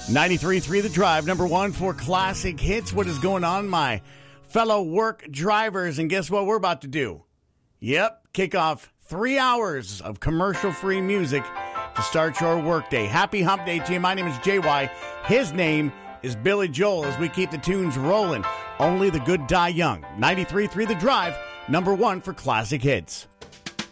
93.3 The Drive, number one for classic hits. What is going on, my fellow work drivers? And guess what we're about to do? Yep, kick off 3 hours of commercial-free music to start your workday. Happy hump day to you. My name is JY. His name is Billy Joel as we keep the tunes rolling. Only the good die young. 93.3 The Drive, number one for classic hits.